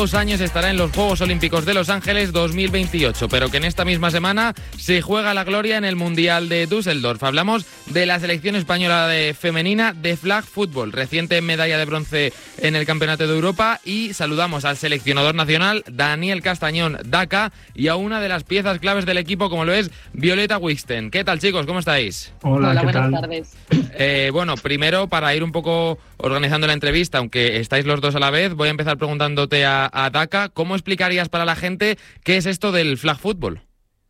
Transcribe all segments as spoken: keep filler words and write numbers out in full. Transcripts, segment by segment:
Dos años estará en los Juegos Olímpicos de Los Ángeles dos mil veintiocho, pero que en esta misma semana se juega la gloria en el Mundial de Düsseldorf. Hablamos de la selección española de femenina de flag football, reciente medalla de bronce en el Campeonato de Europa, y saludamos al seleccionador nacional Daniel Castañón Daca y a una de las piezas claves del equipo como lo es Violeta Wiksten. ¿Qué tal, chicos? ¿Cómo estáis? Hola, Hola, ¿qué buenas tal? tardes. Eh, bueno, primero, para ir un poco organizando la entrevista, aunque estáis los dos a la vez, voy a empezar preguntándote a, a Daca, ¿cómo explicarías para la gente qué es esto del flag football?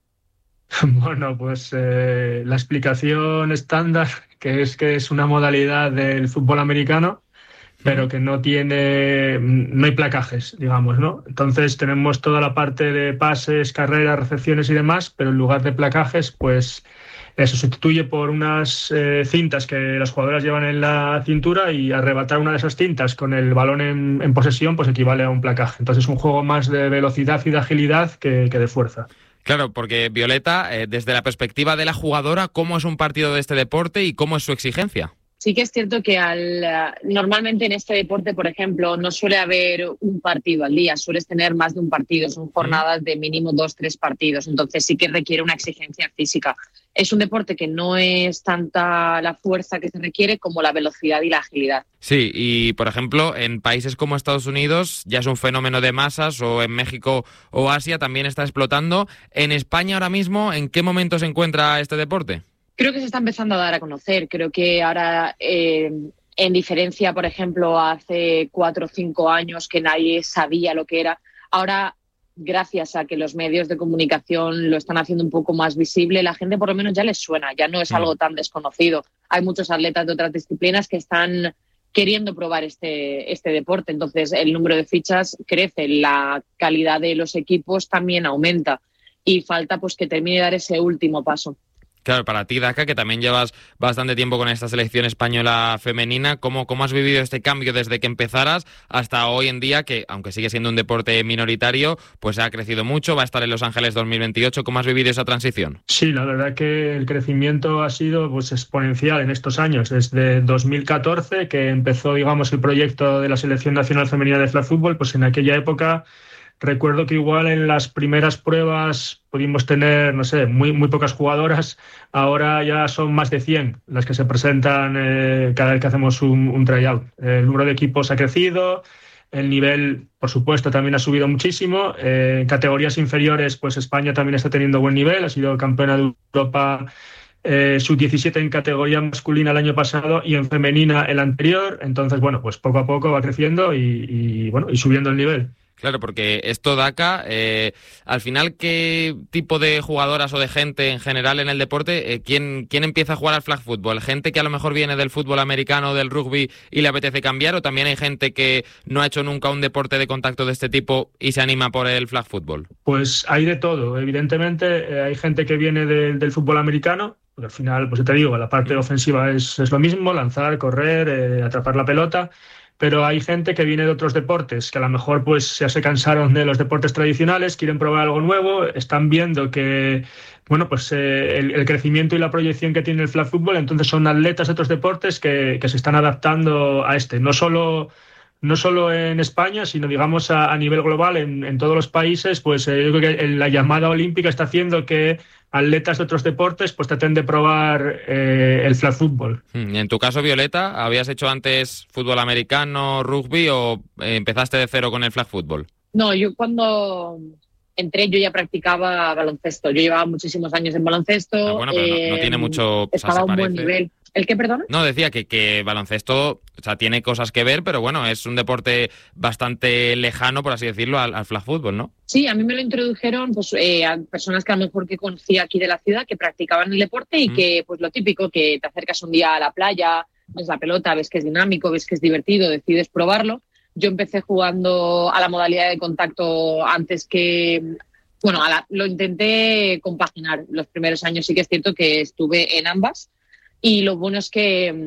Bueno, pues eh, la explicación estándar, que es que es una modalidad del fútbol americano, pero que no tiene, no hay placajes, digamos, ¿no? Entonces tenemos toda la parte de pases, carreras, recepciones y demás, pero en lugar de placajes, pues se sustituye por unas eh, cintas que las jugadoras llevan en la cintura, y arrebatar una de esas cintas con el balón en, en posesión pues equivale a un placaje. Entonces es un juego más de velocidad y de agilidad que, que de fuerza. Claro, porque Violeta, eh, desde la perspectiva de la jugadora, ¿cómo es un partido de este deporte y cómo es su exigencia? Sí que es cierto que al, normalmente en este deporte, por ejemplo, no suele haber un partido al día, sueles tener más de un partido, son jornadas de mínimo dos, tres partidos, entonces sí que requiere una exigencia física. Es un deporte que no es tanta la fuerza que se requiere como la velocidad y la agilidad. Sí, y por ejemplo, en países como Estados Unidos ya es un fenómeno de masas, o en México o Asia también está explotando. En España ahora mismo, ¿en qué momento se encuentra este deporte? Creo que se está empezando a dar a conocer. Creo que ahora, eh, en diferencia, por ejemplo, hace cuatro o cinco años que nadie sabía lo que era, ahora, gracias a que los medios de comunicación lo están haciendo un poco más visible, la gente por lo menos ya les suena, ya no es algo tan desconocido. Hay muchos atletas de otras disciplinas que están queriendo probar este, este deporte. Entonces, el número de fichas crece, la calidad de los equipos también aumenta y falta pues que termine de dar ese último paso. Claro, para ti, Daca, que también llevas bastante tiempo con esta selección española femenina, ¿cómo, cómo has vivido este cambio desde que empezaras hasta hoy en día, que aunque sigue siendo un deporte minoritario, pues ha crecido mucho, va a estar en Los Ángeles dos mil veintiocho? ¿Cómo has vivido esa transición? Sí, la verdad que el crecimiento ha sido pues exponencial en estos años, desde dos mil catorce, que empezó, digamos, el proyecto de la Selección Nacional Femenina de Flag Football. Pues en aquella época recuerdo que igual en las primeras pruebas pudimos tener, no sé, muy, muy pocas jugadoras. Ahora ya son más de cien las que se presentan eh, cada vez que hacemos un, un tryout. El número de equipos ha crecido, el nivel, por supuesto, también ha subido muchísimo. Eh, en categorías inferiores, pues España también está teniendo buen nivel, ha sido campeona de Europa Eh, sub diecisiete en categoría masculina el año pasado y en femenina el anterior. Entonces, bueno, pues poco a poco va creciendo y, y bueno, y subiendo el nivel. Claro, porque esto, Daca, eh, al final, ¿qué tipo de jugadoras o de gente en general en el deporte, eh, ¿quién, quién empieza a jugar al flag football? ¿Gente que a lo mejor viene del fútbol americano o del rugby y le apetece cambiar, o también hay gente que no ha hecho nunca un deporte de contacto de este tipo y se anima por el flag football? Pues hay de todo. Evidentemente eh, hay gente que viene de, del fútbol americano, porque al final, pues te digo, la parte ofensiva es, es lo mismo, lanzar, correr, eh, atrapar la pelota. Pero hay gente que viene de otros deportes, que a lo mejor pues ya se cansaron de los deportes tradicionales, quieren probar algo nuevo, están viendo que bueno, pues eh, el, el crecimiento y la proyección que tiene el flag football, entonces son atletas de otros deportes que, que se están adaptando a este. No solo, no solo en España, sino digamos a, a nivel global, en, en todos los países, pues eh, yo creo que la llamada olímpica está haciendo que atletas de otros deportes pues traten de probar eh, el flag football. En tu caso, Violeta, ¿habías hecho antes fútbol americano, rugby, o eh, empezaste de cero con el flag football? No, yo cuando entré yo ya practicaba baloncesto. Yo llevaba muchísimos años en baloncesto. Ah, bueno, pero eh, no, no tiene mucho... Estaba o sea, a un parece... buen nivel. ¿El qué, perdón? No, decía que, que baloncesto, o sea, tiene cosas que ver, pero bueno, es un deporte bastante lejano, por así decirlo, al, al flag football, ¿no? Sí, a mí me lo introdujeron pues eh, a personas que a lo mejor que conocía aquí de la ciudad, que practicaban el deporte y mm. que, pues lo típico, que te acercas un día a la playa, ves la pelota, ves que es dinámico, ves que es divertido, decides probarlo. Yo empecé jugando a la modalidad de contacto antes que... Bueno, a la, lo intenté compaginar. Los primeros años sí que es cierto que estuve en ambas. Y lo bueno es que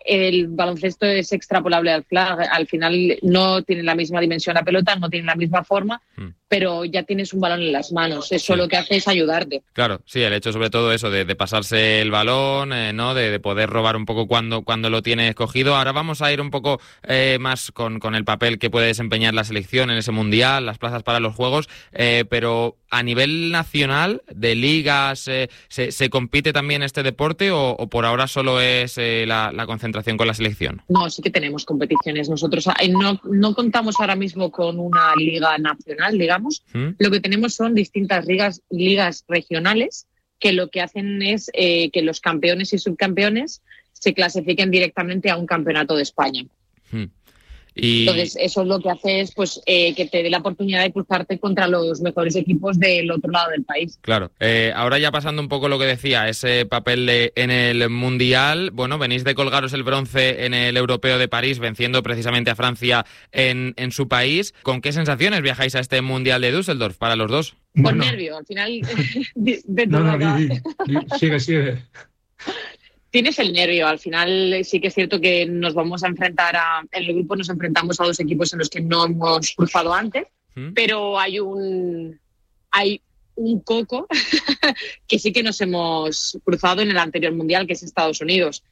el baloncesto es extrapolable al flag. Al final no tiene la misma dimensión la pelota, no tiene la misma forma, mm. pero ya tienes un balón en las manos. Eso sí. Lo que hace es ayudarte. Claro, sí, el hecho sobre todo eso de, de pasarse el balón, eh, ¿no? De, de poder robar un poco cuando, cuando lo tienes cogido. Ahora vamos a ir un poco eh, más con, con el papel que puede desempeñar la selección en ese mundial, las plazas para los Juegos, eh, pero a nivel nacional, de ligas, eh, ¿se, ¿se compite también este deporte o, o por ahora solo es eh, la, la concentración con la selección? No, sí que tenemos competiciones. Nosotros no, no contamos ahora mismo con una liga nacional, digamos. ¿Mm? Lo que tenemos son distintas ligas, ligas regionales que lo que hacen es eh, que los campeones y subcampeones se clasifiquen directamente a un campeonato de España. ¿Mm? Y... Entonces, eso es lo que hace es pues, eh, que te dé la oportunidad de cruzarte contra los mejores equipos del otro lado del país. Claro. Eh, ahora ya pasando un poco lo que decía, ese papel de, en el Mundial, bueno, venís de colgaros el bronce en el Europeo de París, venciendo precisamente a Francia en, en su país. ¿Con qué sensaciones viajáis a este Mundial de Düsseldorf para los dos? Con Bueno. nervio, al final. de, de no, no, di, di, di, sigue, sigue. Tienes el nervio, al final sí que es cierto que nos vamos a enfrentar a, en el grupo nos enfrentamos a dos equipos en los que no hemos cruzado antes, ¿Mm? pero hay un hay un coco que sí que nos hemos cruzado en el anterior mundial, que es Estados Unidos,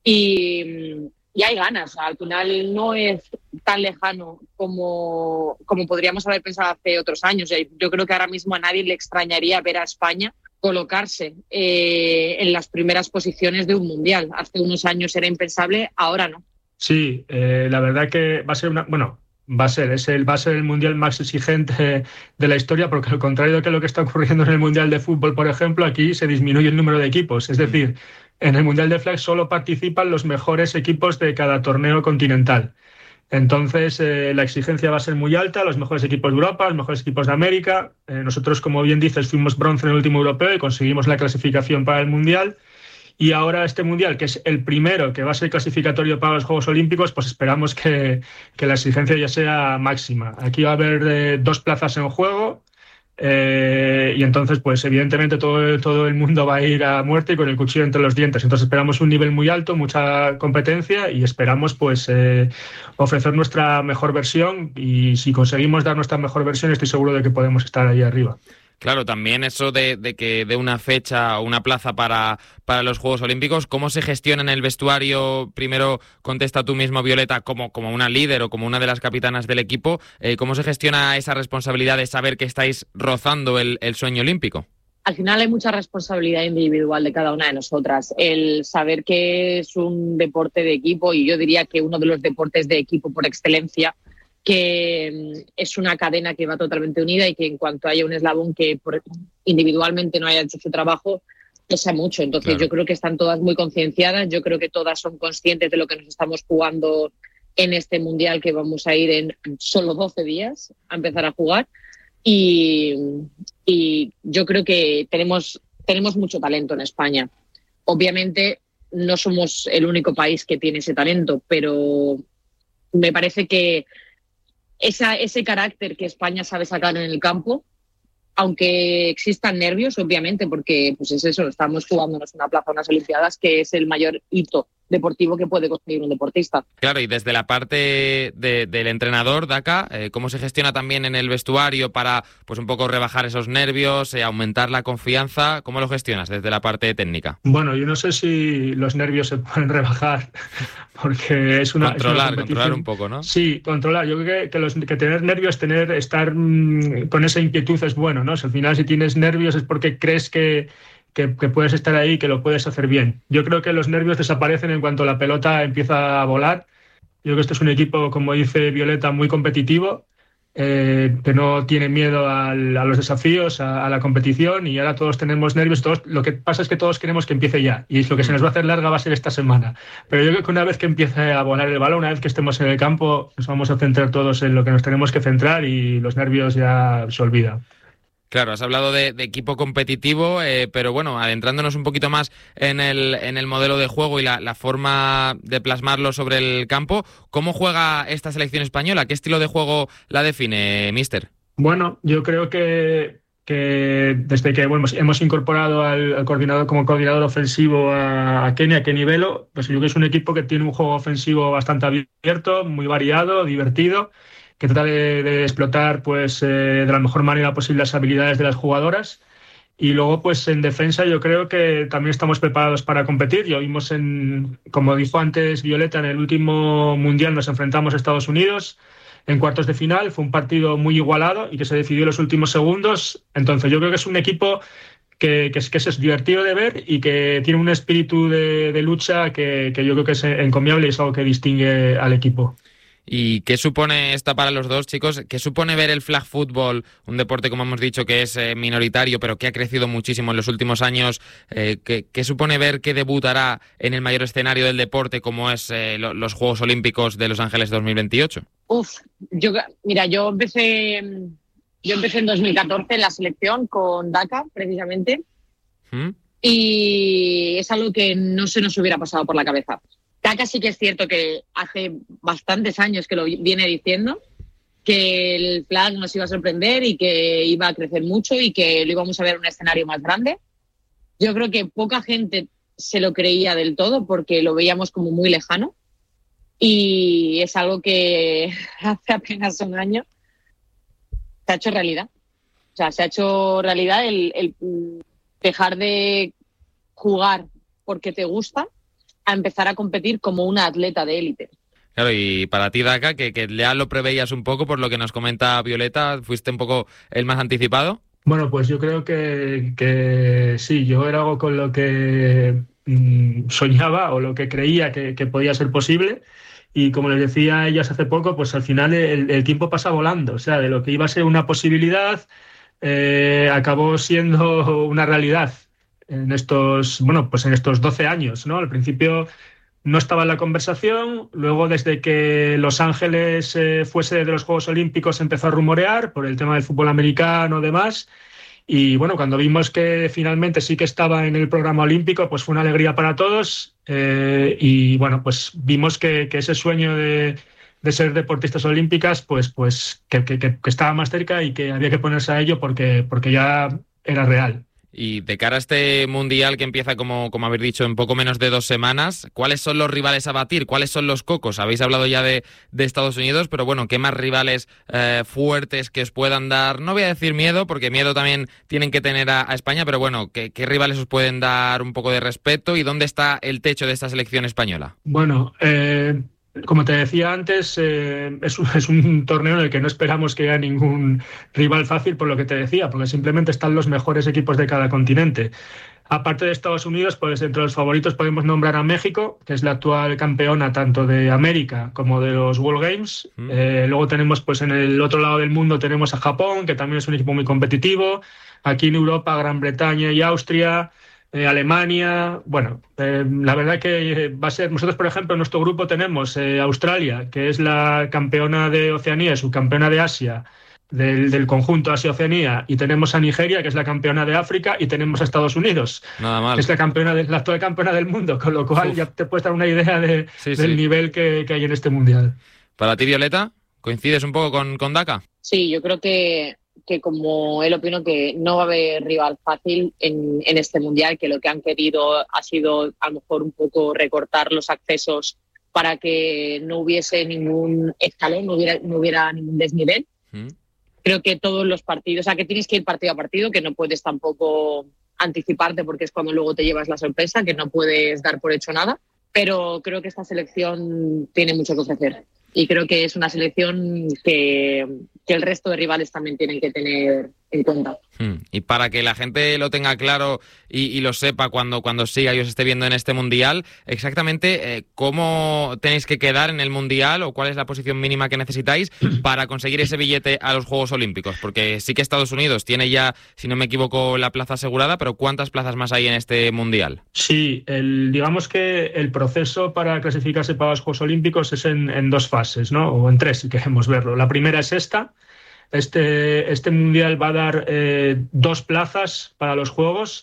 y, y hay ganas, al final no es tan lejano como, como podríamos haber pensado hace otros años. Yo creo que ahora mismo a nadie le extrañaría ver a España colocarse eh, en las primeras posiciones de un mundial. Hace unos años era impensable, ahora no. Sí, eh, la verdad que va a ser una... Bueno, va a ser, es el, va a ser el mundial más exigente de la historia, porque al contrario de lo que está ocurriendo en el mundial de fútbol, por ejemplo, aquí se disminuye el número de equipos. Es decir, en el mundial de flag solo participan los mejores equipos de cada torneo continental. Entonces, eh, la exigencia va a ser muy alta, los mejores equipos de Europa, los mejores equipos de América. Eh, nosotros, como bien dices, fuimos bronce en el último europeo y conseguimos la clasificación para el Mundial. Y ahora este Mundial, que es el primero que va a ser clasificatorio para los Juegos Olímpicos, pues esperamos que, que la exigencia ya sea máxima. Aquí va a haber eh, dos plazas en juego. Eh, y entonces, pues evidentemente todo, todo el mundo va a ir a muerte y con el cuchillo entre los dientes. Entonces esperamos un nivel muy alto, mucha competencia y esperamos pues eh, ofrecer nuestra mejor versión, y si conseguimos dar nuestra mejor versión estoy seguro de que podemos estar ahí arriba. Claro, también eso de, de que de una fecha o una plaza para, para los Juegos Olímpicos, ¿cómo se gestiona en el vestuario? Primero contesta tú mismo, Violeta, como, como una líder o como una de las capitanas del equipo, eh, ¿cómo se gestiona esa responsabilidad de saber que estáis rozando el, el sueño olímpico? Al final hay mucha responsabilidad individual de cada una de nosotras. El saber que es un deporte de equipo, y yo diría que uno de los deportes de equipo por excelencia, que es una cadena que va totalmente unida y que en cuanto haya un eslabón que por, individualmente no haya hecho su trabajo, pesa mucho. Entonces claro, yo creo que están todas muy concienciadas, yo creo que todas son conscientes de lo que nos estamos jugando en este mundial, que vamos a ir en solo doce días a empezar a jugar, y, y yo creo que tenemos, tenemos mucho talento en España. Obviamente no somos el único país que tiene ese talento, pero me parece que Esa, ese carácter que España sabe sacar en el campo, aunque existan nervios, obviamente, porque pues es eso, estamos jugándonos una plaza, unas Olimpiadas, que es el mayor hito deportivo que puede conseguir un deportista. Claro, y desde la parte de, del entrenador, Daka, eh, ¿cómo se gestiona también en el vestuario para pues un poco rebajar esos nervios, eh, aumentar la confianza? ¿Cómo lo gestionas desde la parte técnica? Bueno, yo no sé si los nervios se pueden rebajar, porque es una... Controlar, es una controlar un poco, ¿no? Sí, controlar. Yo creo que, que, los, que tener nervios, tener estar mmm, con esa inquietud es bueno, ¿no? O sea, al final, si tienes nervios es porque crees que Que, que puedes estar ahí, que lo puedes hacer bien. Yo creo que los nervios desaparecen en cuanto la pelota empieza a volar. Yo creo que este es un equipo, como dice Violeta, muy competitivo, eh, que no tiene miedo al, a los desafíos, a, a la competición, y ahora todos tenemos nervios. Todos, lo que pasa es que todos queremos que empiece ya, y lo que se nos va a hacer larga va a ser esta semana. Pero yo creo que una vez que empiece a volar el balón, una vez que estemos en el campo, nos vamos a centrar todos en lo que nos tenemos que centrar y los nervios ya se olvidan. Claro, has hablado de, de equipo competitivo, eh, pero bueno, adentrándonos un poquito más en el, en el modelo de juego y la, la forma de plasmarlo sobre el campo, ¿cómo juega esta selección española? ¿Qué estilo de juego la define, míster? Bueno, yo creo que, que desde que bueno, hemos incorporado al, al coordinador como coordinador ofensivo a, a Kenny, a Kenny Velo, pues yo creo que es un equipo que tiene un juego ofensivo bastante abierto, muy variado, divertido, que trata de, de explotar pues, eh, de la mejor manera posible las habilidades de las jugadoras. Y luego, pues en defensa yo creo que también estamos preparados para competir. Ya vimos, en, como dijo antes Violeta, en el último Mundial nos enfrentamos a Estados Unidos en cuartos de final. Fue un partido muy igualado y que se decidió en los últimos segundos. Entonces yo creo que es un equipo que, que, es, que es divertido de ver y que tiene un espíritu de, de lucha que, que yo creo que es encomiable y es algo que distingue al equipo. ¿Y qué supone esta para los dos, chicos? ¿Qué supone ver el flag football, un deporte, como hemos dicho, que es eh, minoritario, pero que ha crecido muchísimo en los últimos años? Eh, ¿qué, ¿Qué supone ver que debutará en el mayor escenario del deporte, como es eh, lo, los Juegos Olímpicos de Los Ángeles dos mil veintiocho? Uf, yo, mira, yo empecé, yo empecé en dos mil catorce en la selección con Dhaka, precisamente, ¿Mm? y es algo que no se nos hubiera pasado por la cabeza. Dhaka sí que es cierto que hace bastantes años que lo viene diciendo, que el flag nos iba a sorprender y que iba a crecer mucho y que lo íbamos a ver en un escenario más grande. Yo creo que poca gente se lo creía del todo porque lo veíamos como muy lejano y es algo que hace apenas un año se ha hecho realidad. O sea, se ha hecho realidad el, el dejar de jugar porque te gusta a empezar a competir como una atleta de élite. Claro, y para ti, Dhaka, que, que ya lo preveías un poco por lo que nos comenta Violeta, ¿fuiste un poco el más anticipado? Bueno, pues yo creo que, que sí, yo era algo con lo que mmm, soñaba o lo que creía que, que podía ser posible. Y como les decía a ellas hace poco, pues al final el, el tiempo pasa volando. O sea, de lo que iba a ser una posibilidad, eh, acabó siendo una realidad en estos, bueno, pues en estos doce años, ¿no? Al principio no estaba en la conversación, luego desde que Los Ángeles eh, fue sede de los Juegos Olímpicos empezó a rumorear por el tema del fútbol americano y demás, y bueno, cuando vimos que finalmente sí que estaba en el programa olímpico, pues fue una alegría para todos, eh, y bueno, pues vimos que, que ese sueño de, de ser deportistas olímpicas, pues, pues que, que, que estaba más cerca y que había que ponerse a ello porque, porque ya era real. Y de cara a este Mundial que empieza, como, como habéis dicho, en poco menos de dos semanas, ¿cuáles son los rivales a batir? ¿Cuáles son los cocos? Habéis hablado ya de, de Estados Unidos, pero bueno, ¿qué más rivales eh, fuertes que os puedan dar? No voy a decir miedo, porque miedo también tienen que tener a, a España, pero bueno, ¿qué, ¿qué rivales os pueden dar un poco de respeto? ¿Y dónde está el techo de esta selección española? Bueno, eh... como te decía antes, eh, es, un, es un torneo en el que no esperamos que haya ningún rival fácil, por lo que te decía, porque simplemente están los mejores equipos de cada continente. Aparte de Estados Unidos, pues entre los favoritos podemos nombrar a México, que es la actual campeona tanto de América como de los World Games. Mm. Eh, luego tenemos, pues en el otro lado del mundo tenemos a Japón, que también es un equipo muy competitivo. Aquí en Europa, Gran Bretaña y Austria. Eh, Alemania, bueno, eh, la verdad que va a ser, nosotros por ejemplo en nuestro grupo tenemos eh, Australia, que es la campeona de Oceanía, subcampeona de Asia, del, del conjunto Asia-Oceanía, y tenemos a Nigeria, que es la campeona de África, y tenemos a Estados Unidos, Nada mal. que es la, campeona de, la actual campeona del mundo, con lo cual Uf. ya te puedes dar una idea de, sí, del sí. nivel que, que hay en este Mundial. Para ti, Violeta, ¿coincides un poco con, con Dhaka? Sí, yo creo que que como él opino que no va a haber rival fácil en, en este Mundial, que lo que han querido ha sido a lo mejor un poco recortar los accesos para que no hubiese ningún escalón, no hubiera, no hubiera ningún desnivel. ¿Mm? Creo que todos los partidos, o sea, que tienes que ir partido a partido, que no puedes tampoco anticiparte porque es cuando luego te llevas la sorpresa, que no puedes dar por hecho nada, pero creo que esta selección tiene mucho que ofrecer. Y creo que es una selección que, que el resto de rivales también tienen que tener en cuenta. Hmm. Y para que la gente lo tenga claro y, y lo sepa cuando, cuando siga y os esté viendo en este Mundial, exactamente eh, cómo tenéis que quedar en el Mundial o cuál es la posición mínima que necesitáis para conseguir ese billete a los Juegos Olímpicos. Porque sí que Estados Unidos tiene ya, si no me equivoco, la plaza asegurada, pero ¿cuántas plazas más hay en este Mundial? Sí, el, digamos que el proceso para clasificarse para los Juegos Olímpicos es en, en dos fases, ¿no? O en tres, si queremos verlo. La primera es esta. Este, este Mundial va a dar eh, dos plazas para los Juegos.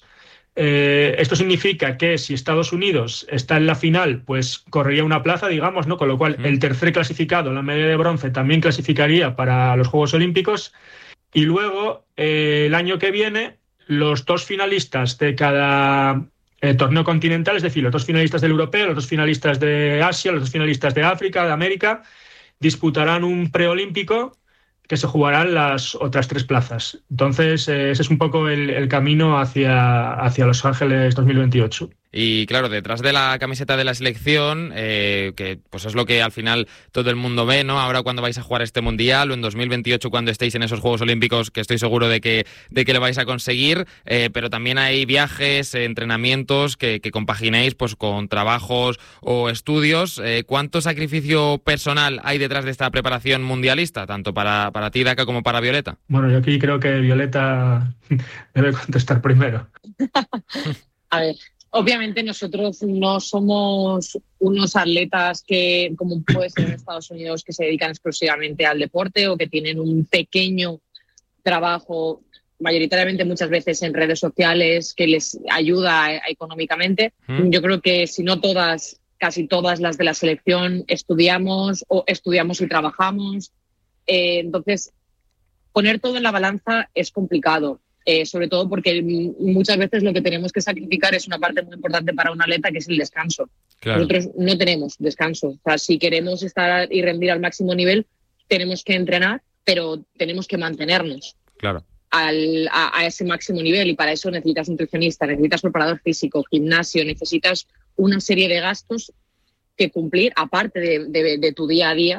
Eh, esto significa que si Estados Unidos está en la final, pues correría una plaza, digamos, ¿no? Con lo cual el tercer clasificado, la medalla de bronce, también clasificaría para los Juegos Olímpicos. Y luego, eh, el año que viene, los dos finalistas de cada eh, torneo continental, es decir, los dos finalistas del europeo, los dos finalistas de Asia, los dos finalistas de África, de América, disputarán un preolímpico que se jugarán las otras tres plazas. Entonces, eh, ese es un poco el, el camino hacia, hacia Los Ángeles dos mil veintiocho. Y claro, detrás de la camiseta de la selección, eh, que pues es lo que al final todo el mundo ve, ¿no? Ahora cuando vais a jugar este Mundial o en dos mil veintiocho cuando estéis en esos Juegos Olímpicos, que estoy seguro de que, de que lo vais a conseguir, eh, pero también hay viajes, eh, entrenamientos que, que compaginéis pues con trabajos o estudios. Eh, ¿Cuánto sacrificio personal hay detrás de esta preparación mundialista, tanto para, para ti, Daka, como para Violeta? Bueno, yo aquí creo que Violeta debe contestar primero. A ver, obviamente nosotros no somos unos atletas que, como puede ser en Estados Unidos, que se dedican exclusivamente al deporte o que tienen un pequeño trabajo, mayoritariamente muchas veces en redes sociales, que les ayuda económicamente. ¿Mm? Yo creo que si no todas, casi todas las de la selección estudiamos o estudiamos y trabajamos. Eh, entonces, poner todo en la balanza es complicado. Eh, sobre todo porque muchas veces lo que tenemos que sacrificar es una parte muy importante para un atleta, que es el descanso. Claro. Nosotros no tenemos descanso. O sea, si queremos estar y rendir al máximo nivel, tenemos que entrenar, pero tenemos que mantenernos claro. al, a, a ese máximo nivel, y para eso necesitas nutricionista, necesitas preparador físico, gimnasio, necesitas una serie de gastos que cumplir aparte de, de, de tu día a día,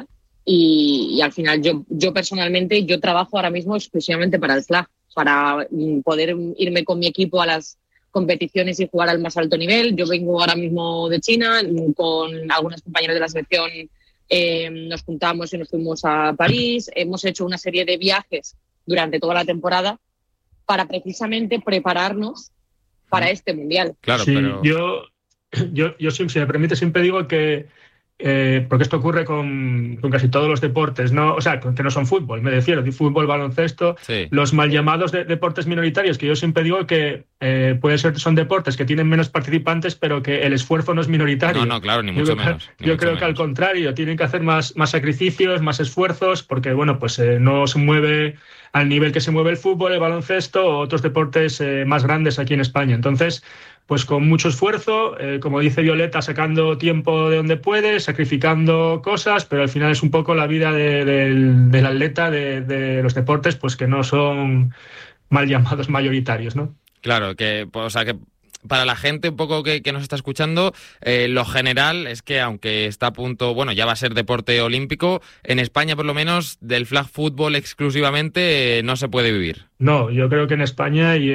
y, y al final yo, yo personalmente yo trabajo ahora mismo exclusivamente para el F L A G, para poder irme con mi equipo a las competiciones y jugar al más alto nivel. Yo vengo ahora mismo de China, con algunas compañeras de la selección eh, nos juntamos y nos fuimos a París. Hemos hecho una serie de viajes durante toda la temporada para precisamente prepararnos para este Mundial. Claro, sí, pero... Yo, yo, yo, si me permite, siempre digo que Eh, porque esto ocurre con, con casi todos los deportes, ¿no? O sea, que no son fútbol, me refiero, de fútbol, baloncesto, sí. Los mal llamados de, deportes minoritarios, que yo siempre digo que eh, puede ser son deportes que tienen menos participantes, pero que el esfuerzo no es minoritario. No, no, claro, ni mucho yo menos. Creo, ni yo mucho creo menos. que al contrario, tienen que hacer más, más sacrificios, más esfuerzos, porque, bueno, pues eh, no se mueve al nivel que se mueve el fútbol, el baloncesto o otros deportes eh, más grandes aquí en España. Entonces, pues con mucho esfuerzo, eh, como dice Violeta, sacando tiempo de donde puede, sacrificando cosas, pero al final es un poco la vida de, de, del atleta de, de los deportes, pues que no son mal llamados mayoritarios, ¿no? Claro, que, o sea, que para la gente un poco que, que nos está escuchando, eh, lo general es que aunque está a punto, bueno, ya va a ser deporte olímpico, en España por lo menos del flag football exclusivamente eh, no se puede vivir. No, yo creo que en España y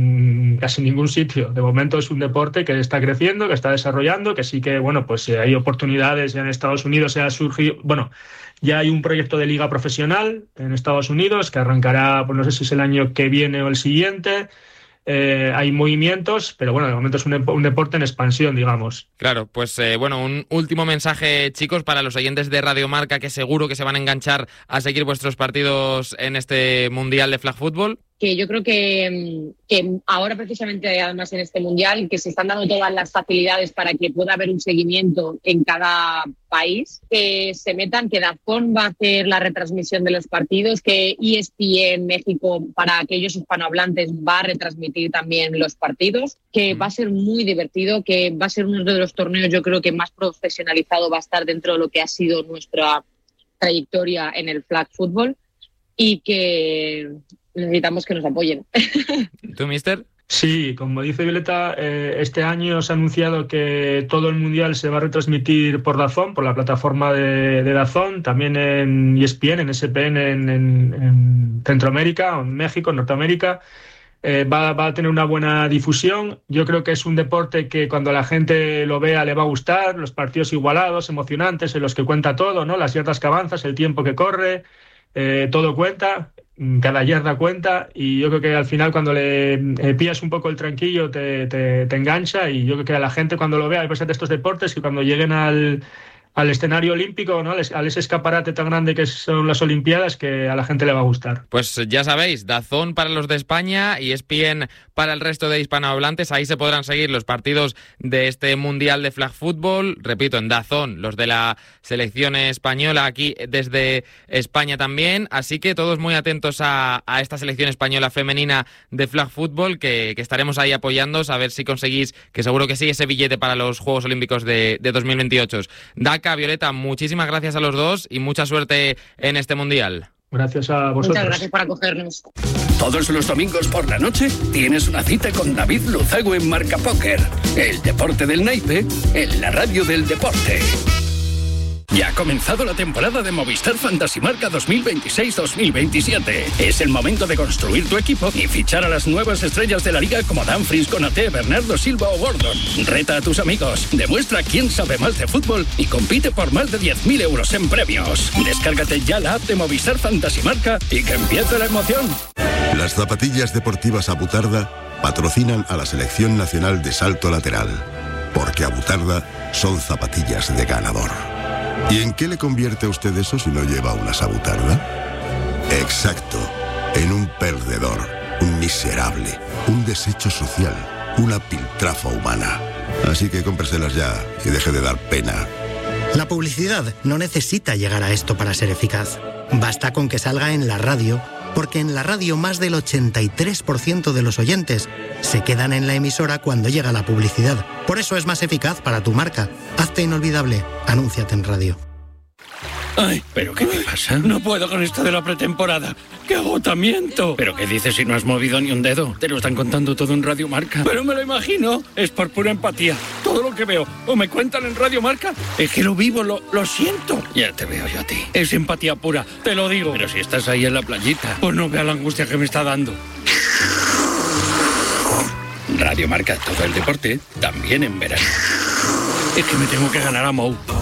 en casi ningún sitio. De momento es un deporte que está creciendo, que está desarrollando, que sí que, bueno, pues hay oportunidades. En Estados Unidos se ha surgido, bueno, ya hay un proyecto de liga profesional en Estados Unidos que arrancará, pues no sé si es el año que viene o el siguiente. Eh, hay movimientos, pero bueno, de momento es un, un deporte en expansión, digamos. Claro, pues eh, bueno, un último mensaje, chicos, para los oyentes de Radio Marca, que seguro que se van a enganchar a seguir vuestros partidos en este Mundial de Flag Football. Que yo creo que, que ahora precisamente, además en este Mundial, que se están dando todas las facilidades para que pueda haber un seguimiento en cada país, que se metan, que DAZN va a hacer la retransmisión de los partidos, que E S P N México, para aquellos hispanohablantes, va a retransmitir también los partidos, que va a ser muy divertido, que va a ser uno de los torneos, yo creo que más profesionalizado va a estar dentro de lo que ha sido nuestra trayectoria en el flag football, y que necesitamos que nos apoyen. ¿Tú, mister? Sí, como dice Violeta, eh, este año se ha anunciado que todo el Mundial se va a retransmitir por DAZN, por la plataforma de, de DAZN, también en E S P N, en S P N en, en, en Centroamérica, en México, en Norteamérica. Eh, va, va a tener una buena difusión. Yo creo que es un deporte que cuando la gente lo vea le va a gustar, los partidos igualados, emocionantes, en los que cuenta todo, ¿no? Las yardas que avanzas, el tiempo que corre, eh, todo cuenta. Cada yarda cuenta, y yo creo que al final cuando le eh, pillas un poco el tranquillo te, te, te engancha, y yo creo que a la gente cuando lo vea, hay que de estos deportes que cuando lleguen al, al escenario olímpico, ¿no? Al ese escaparate tan grande que son las Olimpiadas, que a la gente le va a gustar. Pues ya sabéis, DAZN para los de España y E S P N para el resto de hispanohablantes. Ahí se podrán seguir los partidos de este Mundial de Flag Football. Repito, en DAZN, los de la selección española aquí desde España también. Así que todos muy atentos a, a esta selección española femenina de Flag Football, que, que estaremos ahí apoyándoos a ver si conseguís, que seguro que sí, ese billete para los Juegos Olímpicos de, de dos mil veintiocho. Daca, Violeta, muchísimas gracias a los dos y mucha suerte en este Mundial. Gracias a vosotros. Muchas gracias por acogernos. Todos los domingos por la noche tienes una cita con David Luzago en Marca Póker. El deporte del naipe en la radio del deporte. Ya ha comenzado la temporada de Movistar Fantasy Marca dos mil veintiséis dos mil veintisiete. Es el momento de construir tu equipo y fichar a las nuevas estrellas de la liga como Dumfries, Konaté, Bernardo Silva o Gordon. Reta a tus amigos, demuestra quién sabe más de fútbol y compite por más de diez mil euros en premios. Descárgate ya la app de Movistar Fantasy Marca y que empiece la emoción. Las zapatillas deportivas Abutarda patrocinan a la Selección Nacional de Salto Lateral, porque Abutarda son zapatillas de ganador. ¿Y en qué le convierte a usted eso si no lleva una Abutarda? Exacto, en un perdedor, un miserable, un desecho social, una piltrafa humana. Así que cómpreselas ya y deje de dar pena. La publicidad no necesita llegar a esto para ser eficaz. Basta con que salga en la radio, porque en la radio más del ochenta y tres por ciento de los oyentes se quedan en la emisora cuando llega la publicidad. Por eso es más eficaz para tu marca. Hazte inolvidable. Anúnciate en radio. Ay, ¿pero qué te pasa? No puedo con esto de la pretemporada. ¡Qué agotamiento! ¿Pero qué dices si no has movido ni un dedo? Te lo están contando todo en Radio Marca. Pero me lo imagino. Es por pura empatía. Todo lo que veo o me cuentan en Radio Marca es que lo vivo, lo, lo siento. Ya te veo yo a ti. Es empatía pura, te lo digo. Pero si estás ahí en la playita, pues no vea la angustia que me está dando. Radio Marca, todo el deporte, también en verano. Es que me tengo que ganar a Mou.